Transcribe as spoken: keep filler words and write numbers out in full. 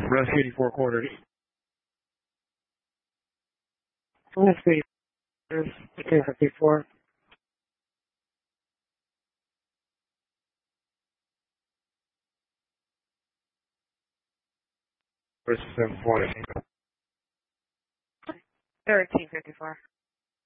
Rescue eighty-four quarters. Rescue eighty-four, fifteen fifty-four. Seven twenty. thirteen fifty-four.